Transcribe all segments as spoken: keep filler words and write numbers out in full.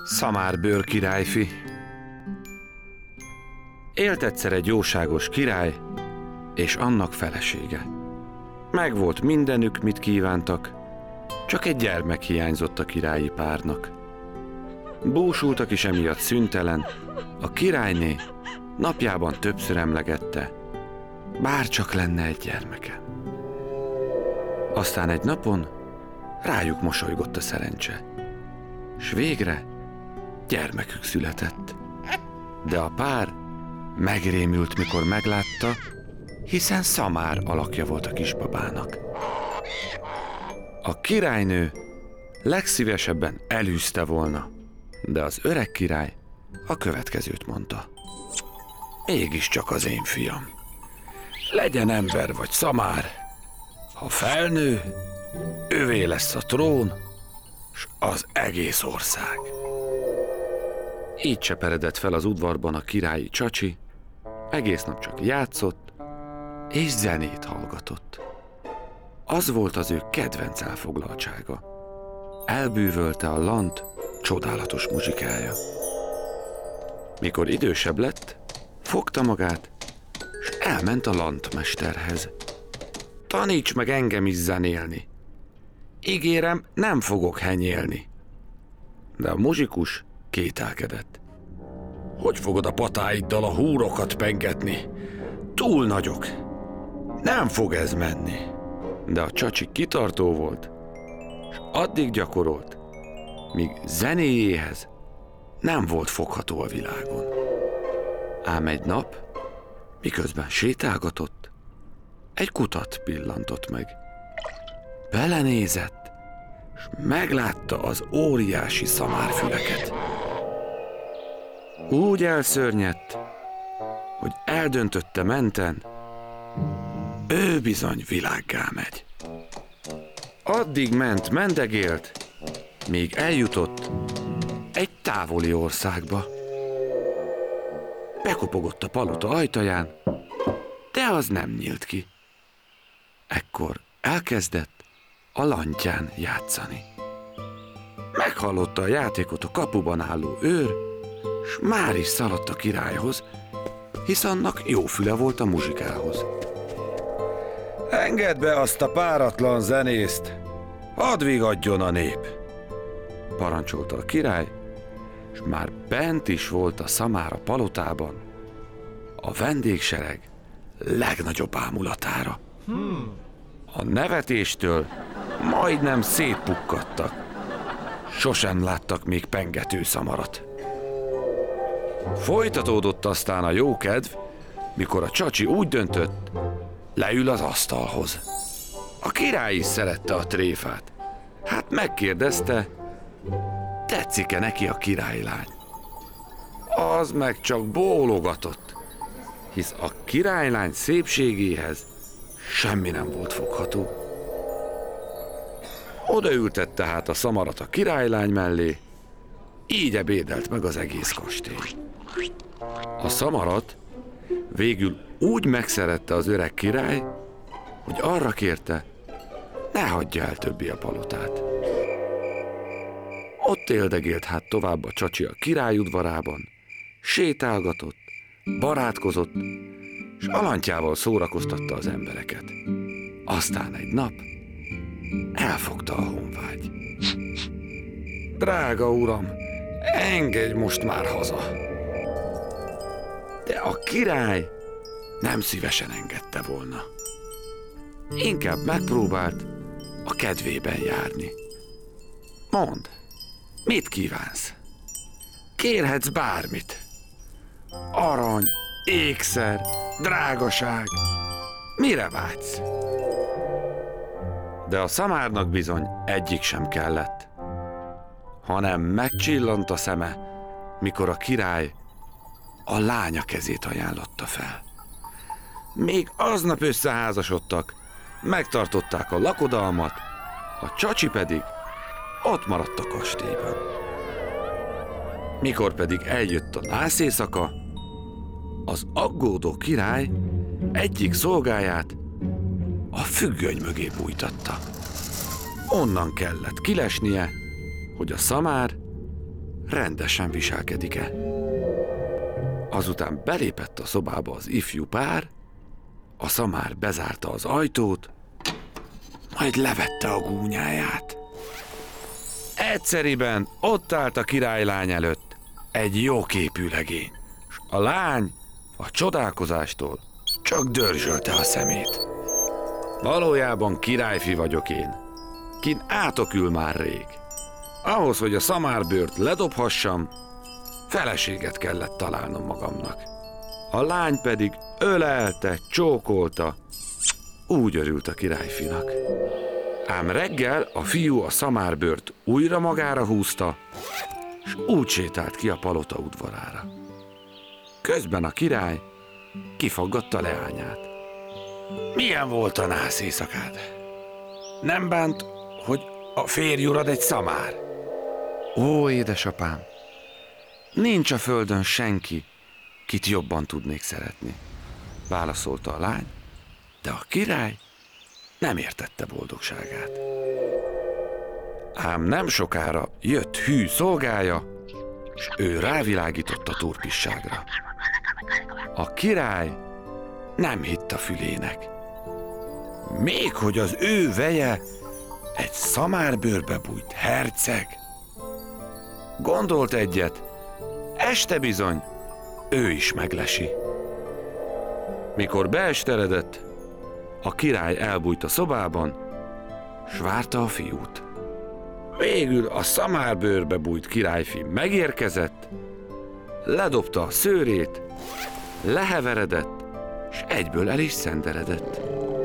Szamárbőr királyfi. Élt egyszer egy jóságos király, és annak felesége. Megvolt mindenük, mit kívántak, csak egy gyermek hiányzott a királyi párnak. Búsultak is emiatt szüntelen, a királyné napjában többször emlegette, bár csak lenne egy gyermeke. Aztán egy napon rájuk mosolygott a szerencse, s végre gyermekük született. De a pár megrémült, mikor meglátta, hiszen szamár alakja volt a kisbabának. A királynő legszívesebben elűzte volna, de az öreg király a következőt mondta. Mégiscsak az én fiam. Legyen ember vagy szamár, ha felnő, övé lesz a trón, s az egész ország. Így cseperedett fel az udvarban a királyi csacsi, egész nap csak játszott, és zenét hallgatott. Az volt az ő kedvenc elfoglaltsága. Elbűvölte a lant csodálatos muzsikája. Mikor idősebb lett, fogta magát, és elment a lantmesterhez. Taníts meg engem is zenélni. Ígérem, nem fogok henyélni. De a muzsikus kételkedett. Hogy fogod a patáiddal a húrokat pengetni? Túl nagyok. Nem fog ez menni. De a csacsi kitartó volt, és addig gyakorolt, míg zenéjéhez nem volt fogható a világon. Ám egy nap, miközben sétálgatott, egy kutat pillantott meg. Belenézett, és meglátta az óriási szamárfüleket. Úgy elszörnyedt, hogy eldöntötte menten, ő bizony világgá megy. Addig ment, mendegélt, míg eljutott egy távoli országba. Bekopogott a palota ajtaján, de az nem nyílt ki. Ekkor elkezdett a lantján játszani. Meghallotta a játékot a kapuban álló őr, s már is szaladt a királyhoz, hisz annak jó füle volt a muzsikához. Engedd be azt a páratlan zenészt, hadd vigadjon a nép, parancsolta a király, s már bent is volt a szamár a palotában, a vendégsereg legnagyobb ámulatára. Hmm. A nevetéstől majdnem szétpukkadtak. Sosem láttak még pengető szamarat. Folytatódott aztán a jókedv, mikor a csacsi úgy döntött, leül az asztalhoz. A király is szerette a tréfát. Hát megkérdezte, tetszik-e neki a királylány. Az meg csak bólogatott, hisz a királylány szépségéhez semmi nem volt fogható. Odaültette hát a szamarat a királylány mellé, így ebédelt meg az egész kastély. A szamarat végül úgy megszerette az öreg király, hogy arra kérte, ne hagyja el többé a palotát. Ott éldegélt hát tovább a csacsi a király udvarában, sétálgatott, barátkozott, s alantjával szórakoztatta az embereket. Aztán egy nap elfogta a honvágy. Drága uram, engedj most már haza! De a király nem szívesen engedte volna. Inkább megpróbált a kedvében járni. Mondd, mit kívánsz? Kérhetsz bármit. Arany, ékszer, drágaság. Mire vágysz? De a szamárnak bizony egyik sem kellett, hanem megcsillant a szeme, mikor a király a lánya kezét ajánlotta fel. Még aznap összeházasodtak, megtartották a lakodalmat, a csacsi pedig ott maradt a kastélyban. Mikor pedig eljött a nászészaka, az aggódó király egyik szolgáját a függöny mögé bújtatta. Onnan kellett kilesnie, hogy a szamár rendesen viselkedik-e. Azután belépett a szobába az ifjú pár, a szamár bezárta az ajtót, majd levette a gúnyáját. Egyszeriben ott állt a királylány előtt egy jóképű legény, s a lány a csodálkozástól csak dörzsölte a szemét. Valójában királyfi vagyok én, kin átok ül már rég. Ahhoz, hogy a szamárbőrt ledobhassam, feleséget kellett találnom magamnak. A lány pedig ölelte, csókolta, úgy örült a királyfinak. Ám reggel a fiú a szamárbőrt újra magára húzta, s úgy sétált ki a palota udvarára. Közben a király kifaggatta leányát. Milyen volt a nász éjszakád? Nem bánt, hogy a férj urad egy szamár? Ó, édesapám, nincs a földön senki, kit jobban tudnék szeretni, válaszolta a lány, de a király nem értette boldogságát. Ám nem sokára jött hű szolgája, s ő rávilágított a turpisságra. A király nem hitt a fülének. Még hogy az ő veje egy szamárbőrbe bújt herceg. Gondolt egyet, este bizony ő is meglesi. Mikor beesteredett, a király elbújt a szobában, s várta a fiút. Végül a szamárbőrbe bújt királyfi megérkezett, ledobta a szőrét, leheveredett, s egyből el is szenderedett.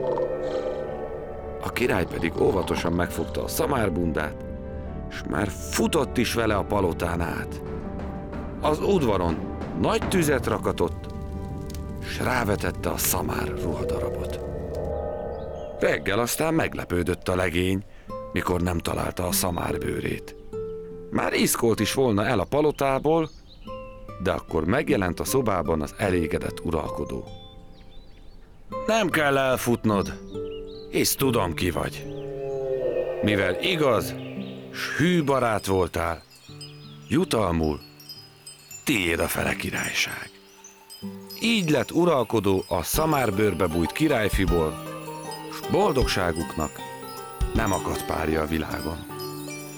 A király pedig óvatosan megfogta a szamárbundát, s már futott is vele a palotán át. Az udvaron nagy tüzet rakatott, s rávetette a szamár ruhadarabot. Reggel aztán meglepődött a legény, mikor nem találta a szamárbőrét. Már iszkolt is volna el a palotából, de akkor megjelent a szobában az elégedett uralkodó. Nem kell elfutnod, hisz tudom, ki vagy. Mivel igaz, s hű barát voltál, jutalmul tiéd a fele királyság. Így lett uralkodó a szamárbőrbe bújt királyfiból, s boldogságuknak nem akadt párja a világon.